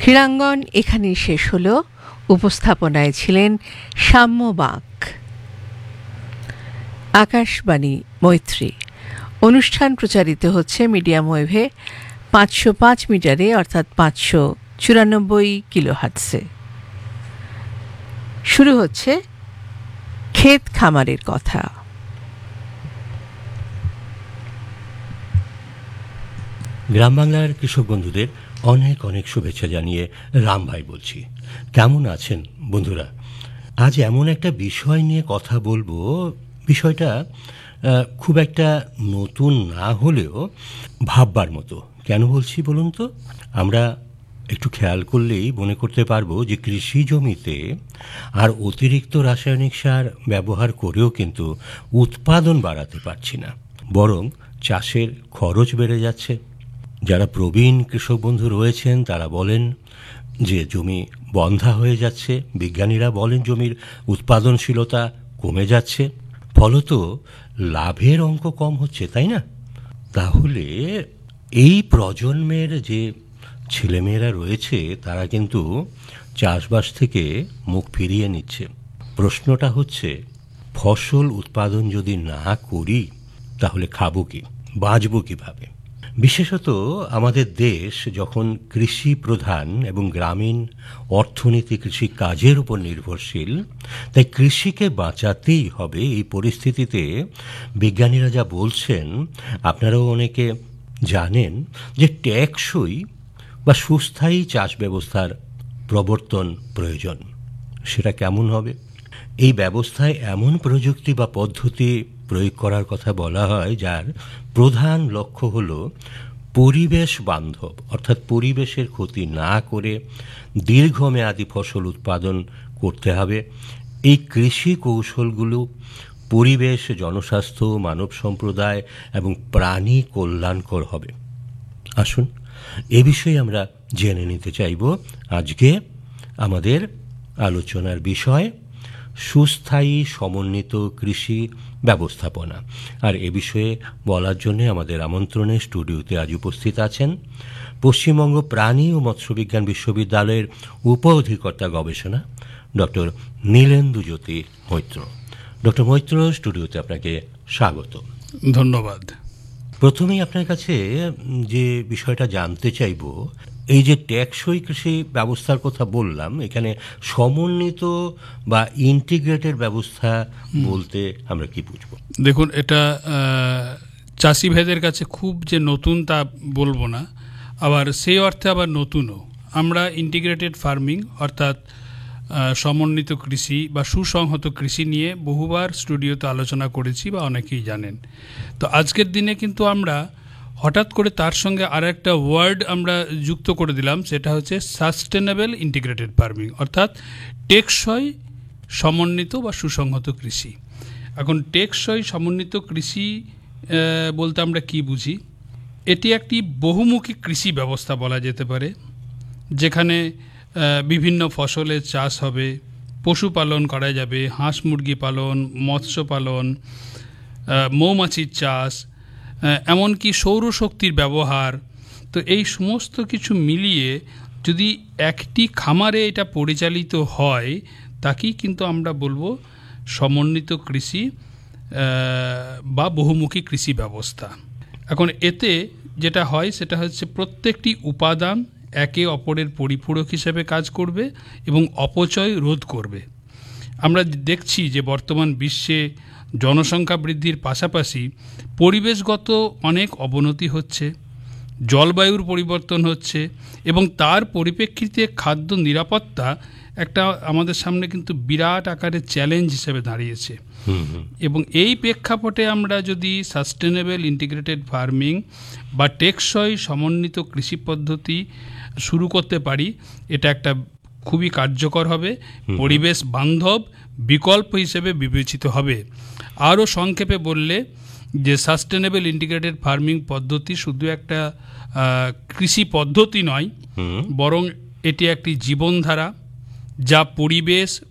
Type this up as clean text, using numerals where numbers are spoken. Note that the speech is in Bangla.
ক্রীড়াঙ্গন এখানেই শেষ হলো। উপস্থাপনায় ছিলেন সাম্য বাঁক। আকাশবাণী মৈত্রী। অনুষ্ঠান প্রচারিত হচ্ছে মিডিয়াম ওয়েভে 505 মিটারে অর্থাৎ 594 কিলোহার্টজে। শুরু হচ্ছে ক্ষেত খামারের কথা। গ্রাম বাংলার কৃষক বন্ধুদের অনেক অনেক শুভেচ্ছা জানিয়ে রাম ভাই বলছি। কেমন আছেন বন্ধুরা? আজ এমন একটা বিষয় নিয়ে কথা বলবো, বিষয়টা খুব একটা নতুন না হলেও ভাববার মতো। কেন বলছি বলুন তো? আমরা একটু খেয়াল করলেই মনে করতে পারবো যে কৃষি জমিতে আর অতিরিক্ত রাসায়নিক সার ব্যবহার করেও কিন্তু উৎপাদন বাড়াতে পারছি না, বরং চাষের খরচ বেড়ে যাচ্ছে। যারা প্রবীণ কৃষক বন্ধু রয়েছেন তারা বলেন যে জমি বন্ধা হয়ে যাচ্ছে, বিজ্ঞানীরা বলেন জমির উৎপাদনশীলতা কমে যাচ্ছে, ফলত লাভের অঙ্ক কম হচ্ছে, তাই না? তাহলে এই প্রজন্মের যে ছেলেমেয়েরা রয়েছে তারা কিন্তু চাষবাস থেকে মুখ ফিরিয়ে নিচ্ছে। প্রশ্নটা হচ্ছে, ফসল উৎপাদন যদি না করি তাহলে খাবো কি, বাঁচবো কিভাবে? বিশেষত আমাদের দেশ যখন কৃষি প্রধান এবং গ্রামীণ অর্থনীতি কৃষি কাজের উপর নির্ভরশীল, তাই কৃষিকে বাঁচাতেই হবে। এই পরিস্থিতিতে বিজ্ঞানীরা যা বলছেন আপনারাও অনেকে জানেন যে টেকসই বা সুস্থায়ী চাষ ব্যবস্থার প্রবর্তন প্রয়োজন। সেটা কেমন হবে? এই ব্যবস্থায় এমন প্রযুক্তি বা পদ্ধতি প্রয়োগ করার কথা বলা হয় যার প্রধান লক্ষ্য হল পরিবেশ বান্ধব, অর্থাৎ পরিবেশের ক্ষতি না করে দীর্ঘমেয়াদী ফসল উৎপাদন করতে হবে। এই কৃষি কৌশলগুলো পরিবেশ, জনস্বাস্থ্য, মানব সম্প্রদায় এবং প্রাণী কল্যাণকর হবে। আসুন এ বিষয়ে আমরা জেনে নিতে চাইব। আজকে আমাদের আলোচনার বিষয় সুস্থায়ী সমন্বিত কৃষি ব্যবস্থাপনা। আর এ বিষয়ে বলার জন্য আমাদের আমন্ত্রণে স্টুডিওতে আজ উপস্থিত আছেন পশ্চিমবঙ্গ প্রাণী ও মৎস্যবিজ্ঞান বিশ্ববিদ্যালয়ের উপ অধিকর্তা গবেষণা ডক্টর নীলেন্দুজ্যোতি মৈত্র। ডক্টর মৈত্র, স্টুডিওতে আপনাকে স্বাগত। ধন্যবাদ। প্রথমেই আপনার কাছে যে বিষয়টা জানতে চাইব, এই যে টেকসই কৃষি ব্যবস্থার কথা বললাম, এখানে সমন্বিত বা ইন্টিগ্রেটেড ব্যবস্থা বলতে আমরা কি বুঝবো? দেখুন, এটা চাষি ভাইদের কাছে খুব যে নতুন তা বলবো না, আবার সেই অর্থে আবার নতুনও। আমরা ইন্টিগ্রেটেড ফার্মিং অর্থাৎ সমন্বিত কৃষি বা সুসংহত কৃষি নিয়ে বহুবার স্টুডিওতে আলোচনা করেছি বা অনেকেই জানেন। তো আজকের দিনে কিন্তু আমরা হঠাৎ করে তার সঙ্গে আর একটা ওয়ার্ড আমরা যুক্ত করে দিলাম, সেটা হচ্ছে সাস্টেনেবল ইন্টিগ্রেটেড ফার্মিং অর্থাৎ টেকসই সমন্বিত বা সুসংহত কৃষি। এখন টেকসই সমন্বিত কৃষি বলতে আমরা কি বুঝি? এটি একটি বহুমুখী কৃষি ব্যবস্থা বলা যেতে পারে, যেখানে বিভিন্ন ফসলের চাষ হবে, পশুপালন করা যাবে, হাঁস মুরগি পালন, মৎস্য পালন, মৌমাছির চাষ, এমনকি সৌরশক্তির ব্যবহার। তো এই সমস্ত কিছু মিলিয়ে যদি একটি খামারে এটা পরিচালিত হয়, তাকেই কিন্তু আমরা বলবো সমন্বিত কৃষি বা বহুমুখী কৃষি ব্যবস্থা। এখন এতে যেটা হয় সেটা হচ্ছে প্রত্যেকটি উপাদান একে অপরের পরিপূরক হিসেবে কাজ করবে এবং অপচয় রোধ করবে। আমরা দেখছি যে বর্তমান বিশ্বে জনসংখ্যা বৃদ্ধির পাশাপাশি পরিবেশগত অনেক অবনতি হচ্ছে, জলবায়ুর পরিবর্তন হচ্ছে এবং তার পরিপ্রেক্ষিতে খাদ্য নিরাপত্তা একটা আমাদের সামনে কিন্তু বিরাট আকারের চ্যালেঞ্জ হিসেবে দাঁড়িয়েছে। এবং এই প্রেক্ষাপটে আমরা যদি সাস্টেনেবল ইন্টিগ্রেটেড ফার্মিং বা টেকসই সমন্বিত কৃষি পদ্ধতি শুরু করতে পারি, এটা একটা খুবই কার্যকর হবে, পরিবেশ বান্ধব বিকল্প হিসেবে বিবেচিত হবে। আরও সংক্ষেপে বললে যে সাস্টেনেবল ইন্টিগ্রেটেড ফার্মিং পদ্ধতি শুধু একটা কৃষি পদ্ধতি নয়, বরং এটি একটি জীবনধারা যা পরিবেশ